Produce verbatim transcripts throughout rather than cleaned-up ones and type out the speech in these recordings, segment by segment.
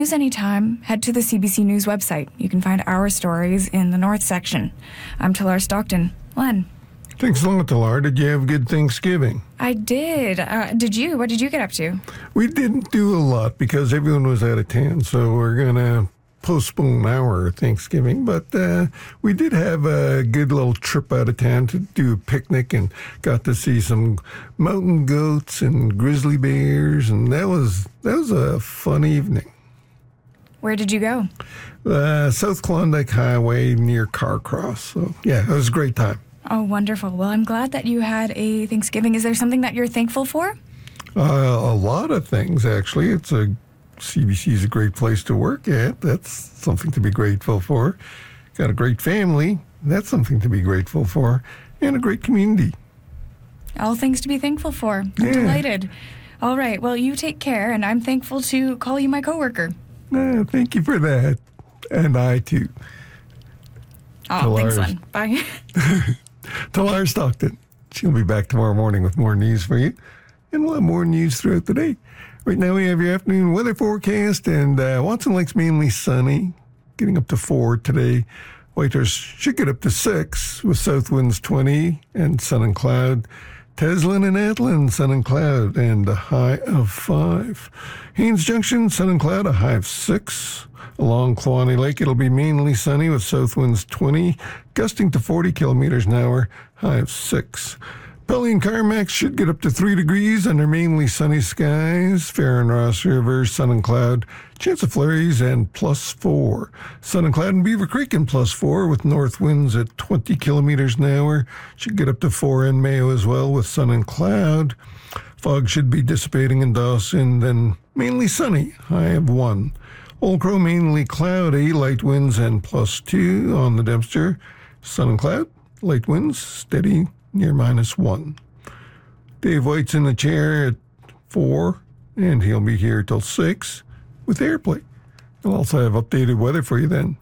News anytime, head to the C B C News website. You can find our stories in the North section. I'm Talar Stockton. Len. Thanks a lot, Talar. Did you have a good Thanksgiving? I did. Uh, did you? What did you get up to? We didn't do a lot because everyone was out of town, so we're going to postpone our Thanksgiving. But uh, we did have a good little trip out of town to do a picnic and got to see some mountain goats and grizzly bears, and that was that was a fun evening. Where did you go? Uh, South Klondike Highway near Carcross. So, yeah, it was a great time. Oh, wonderful. Well, I'm glad that you had a Thanksgiving. Is there something that you're thankful for? Uh, a lot of things, actually. It's a C B C is a great place to work at. That's something to be grateful for. Got a great family. That's something to be grateful for. And a great community. All things to be thankful for. I'm yeah. delighted. All right. Well, you take care, and I'm thankful to call you my coworker. Uh, thank you for that. And I, too. Oh, thanks, Len. Bye. Talar Stockton. She'll be back tomorrow morning with more news for you. And we'll have more news throughout the day. Right now we have your afternoon weather forecast, and uh, Watson Lake's mainly sunny, getting up to four today. Whitehorse should get up to six with south winds twenty and sun and cloud. Teslin and Atlin, sun and cloud, and a high of five. Haines Junction, sun and cloud, a high of six. Along Kluane Lake, it'll be mainly sunny with south winds twenty, gusting to forty kilometers an hour, high of six. Pelly and Carmack should get up to three degrees under mainly sunny skies. Fair and Ross River, sun and cloud, chance of flurries, and plus four. Sun and cloud in Beaver Creek and plus four with north winds at twenty kilometers an hour. Should get up to four in Mayo as well with sun and cloud. Fog should be dissipating in Dawson, then mainly sunny, high of one. Old Crow mainly cloudy, light winds and plus two on the Dempster. Sun and cloud, light winds, steady near minus one. Dave White's in the chair at four, and he'll be here till six with airplay. We'll also have updated weather for you then.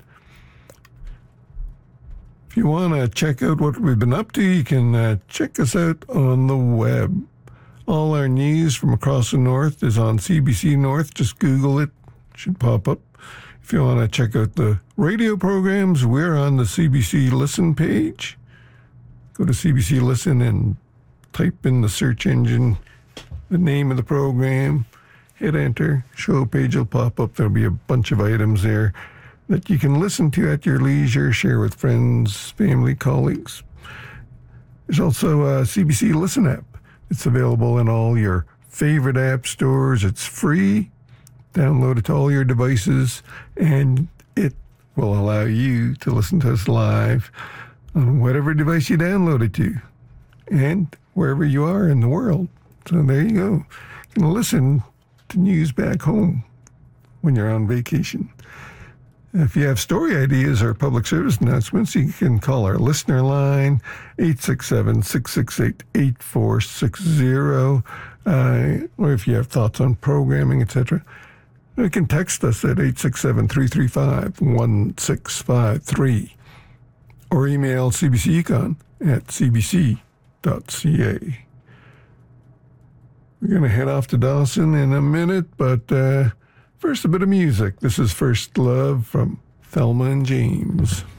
If you want to check out what we've been up to, you can uh, check us out on the web. All our news from across the north is on C B C North. Just Google it. It should pop up. If you want to check out the radio programs, we're on the C B C Listen page. Go to C B C Listen and type in the search engine the name of the program, hit enter, show page will pop up. There'll be a bunch of items there that you can listen to at your leisure, share with friends, family, colleagues. There's also a C B C Listen app. It's available in all your favorite app stores. It's free. Download it to all your devices, and it will allow you to listen to us live on whatever device you download it to, and wherever you are in the world. So there you go. You can listen to news back home when you're on vacation. If you have story ideas or public service announcements, you can call our listener line, eight six seven, six six eight, eight four six zero, uh, or if you have thoughts on programming, et cetera, you can text us at eight six seven, three three five, one six five three. Or email C B C Econ at c b c dot c a. We're going to head off to Dawson in a minute, but uh, first a bit of music. This is First Love from Thelma and James.